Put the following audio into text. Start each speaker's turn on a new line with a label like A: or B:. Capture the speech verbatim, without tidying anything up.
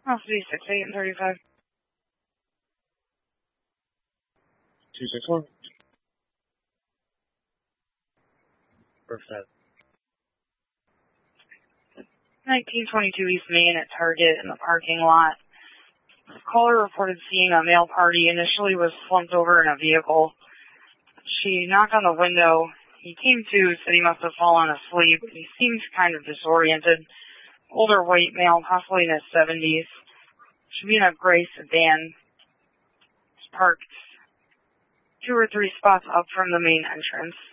A: Oh, three six eight and thirty-five.
B: two six one. Perfect.
A: nineteen twenty-two East Main at Target in the parking lot. The caller reported seeing a male party. Initially was slumped over in a vehicle. She knocked on the window. He came to, said he must have fallen asleep. He seemed kind of disoriented. Older white male, possibly in his seventies. Should be in a gray sedan. It's parked two or three spots up from the main entrance.